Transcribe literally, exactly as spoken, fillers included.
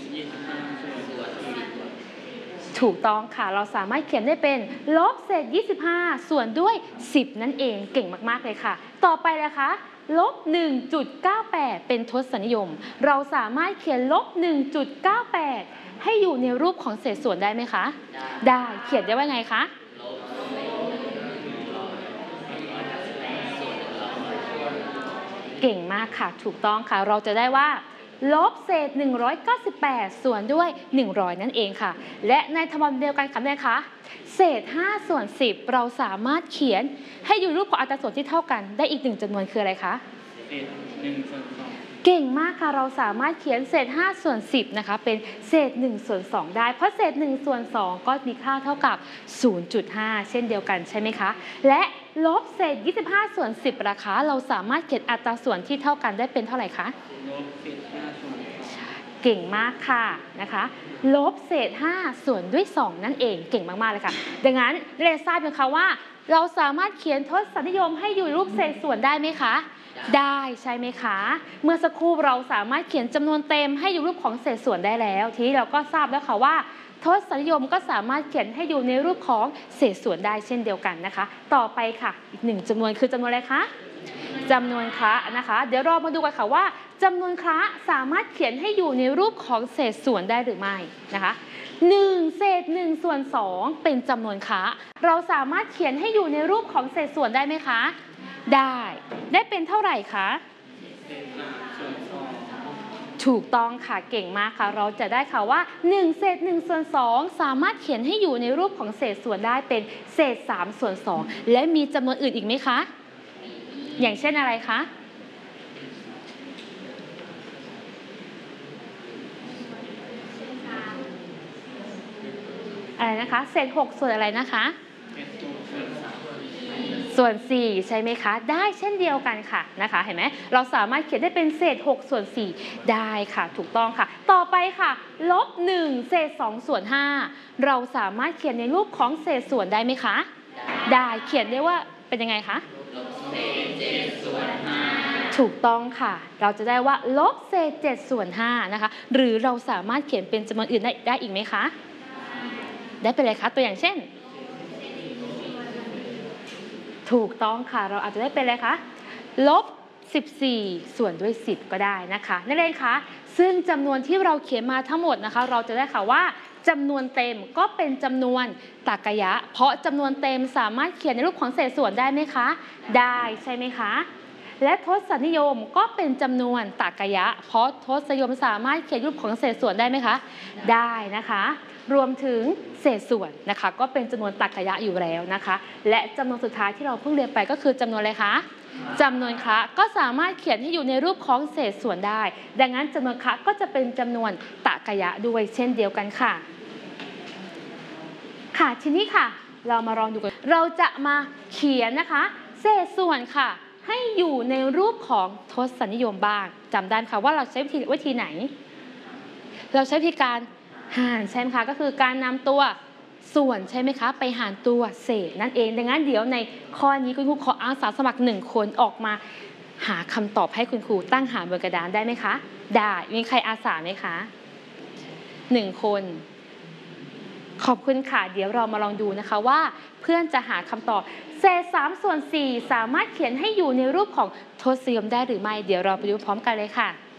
ถูกต้องค่ะเราสามารถเขียนได้เป็นลบเศษยี่สิบห้าส่วนด้วยสิบนั่นเองเก่งมากๆเลยค่ะต่อไปนะคะลบ หนึ่งจุดเก้าแปด เป็นทศนิยมเราสามารถเขียนลบ หนึ่งจุดเก้าแปด ให้อยู่ในรูปของเศษส่วนได้ไหมคะได้เขียนได้ว่าไงคะเก่งมากค่ะถูกต้องค่ะเราจะได้ว่าลบเศษหนึ่งร้อยเก้าสิบแปดส่วนด้วยหนึ่งร้อยนั่นเองค่ะและในทำนองเดียวกันค่ะนะคะเศษห้าส่วนสิบเราสามารถเขียนให้อยู่รูปของอัตราส่วนที่เท่ากันได้อีกหนึ่งจำนวนคืออะไรคะเศษหนึ่งส่วนสองเก่งมากค่ะเราสามารถเขียนเศษห้าส่วนสิบนะคะเป็นเศษหนึ่งส่วนสองได้เพราะเศษหนึ่งส่วนสองก็มีค่าเท่ากับ ศูนย์จุดห้า เช่นเดียวกันใช่ไหมคะและลบเศษยี่สิบห้าส่วนสิบราคาเราสามารถเขียนอัตราส่วนที่เท่ากันได้เป็นเท่าไหร่คะลบเศษห้าส่วนเก่งมากค่ะนะคะลบเศษห้าส่วนด้วยสองนั่นเองเก่งมากๆเลยค่ะดังนั้นเรียนทราบไหมคะว่าเราสามารถเขียนทศนิยมให้อยู่รูปเศษส่วนได้ไหมคะได้ใช่ไหมคะเมื่อสักครู่เราสามารถเขียนจำนวนเต็มให้อยู่รูปของเศษส่วนได้แล้วทีนี้เราก็ทราบแล้วค่ะว่าทศนิยมก็สามารถเขียนให้อยู่ในรูปของเศษส่วนได้เช่นเดียวกันนะคะต่อไปค่ะอีกหนึ่งจำนวนคือจำนวนอะไรคะจำนวนคละนะคะเดี๋ยวเรามาดูกันค่ะว่าจำนวนคละสามารถเขียนให้อยู่ในรูปของเศษส่วนได้หรือไม่นะคะหนึ่งเศษหนึ่งส่วนสองเป็นจำนวนคละเราสามารถเขียนให้อยู่ในรูปของเศษส่วนได้ไหมคะได้ได้เป็นเท่าไหร่คะถูกต้องค่ะเก่งมากค่ะเราจะได้ค่ะว่าหนึ่งเศษหนึ่งส่วนสองสามารถเขียนให้อยู่ในรูปของเศษส่วนได้เป็นเศษสามส่วนสองและมีจำนวนอื่นอีกไหมคะอย่างเช่นอะไรคะอะไรนะคะเศษหกส่วนอะไรนะคะส่วนสี่ใช่ไหมคะได้เช่นเดียวกันค่ะนะคะเห็นไหมเราสามารถเขียนได้เป็นเศษหกส่วนสี่ได้ค่ะถูกต้องค่ะต่อไปค่ะลบหนึ่งเศษสองส่วนห้าเราสามารถเขียนในรูปของเศษส่วนได้ไหมคะได้เขียนได้ว่าเป็นยังไงคะลบเศษเจ็ดส่วนห้าถูกต้องค่ะเราจะได้ว่าลบเศษเจ็ดส่วนห้านะคะหรือเราสามารถเขียนเป็นจำนวนอื่นได้ได้อีกไหมคะได้เป็นอะไรคะตัวอย่างเช่นถูกต้องค่ะเราอาจจะได้เป็นอะไรคะลบสิบสี่ส่วนด้วยสิบก็ได้นะคะนักเรียนคะซึ่งจำนวนที่เราเขียนมาทั้งหมดนะคะเราจะได้ค่ะว่าจำนวนเต็มก็เป็นจำนวนตรรกะเพราะจำนวนเต็มสามารถเขียนในรูปของเศษส่วนได้ไหมคะได้ใช่ไหมคะและทศนิยมก็เป็นจำนวนตรรกะเพราะทศนิยมสามารถเขียนรูปของเศษส่วนได้ไหมคะได้นะคะรวมถึงเศษส่วนนะคะก็เป็นจำนวนตรรกะอยู่แล้วนะคะและจำนวนสุดท้ายที่เราเพิ่งเรียนไปก็คือจำนวนอะไรคะจำนวนคละก็สามารถเขียนให้อยู่ในรูปของเศษส่วนได้ดังนั้นจำนวนคละก็จะเป็นจำนวนตรรกะด้วยเช่นเดียวกันค่ะค่ะทีนี้ค่ะเรามาลองดูกันเราจะมาเขียนนะคะเศษส่วนค่ะให้อยู่ในรูปของทศนิยมบ้างจำได้ค่ะว่าเราใช้วิธีวิธีไหนเราใช้วิธีการหารใช่ไหมคะก็คือการนำตัวส่วนใช่ไหมคะไปหารตัวเศษนั่นเองดังนั้นเดี๋ยวในข้อนี้คุณครูขออาสาสมัครหนึ่งคนออกมาหาคำตอบให้คุณครูตั้งหารบนกระดานได้ไหมคะได้มีใครอาสาไหมคะหนึ่งคนขอบคุณค่ะเดี๋ยวเรามาลองดูนะคะว่าเพื่อนจะหาคำตอบเศษสามส่วนสี่สามารถเขียนให้อยู่ในรูปของทศนิยมได้หรือไม่เดี๋ยวเราไปดูพร้อมกันเลยค่ะ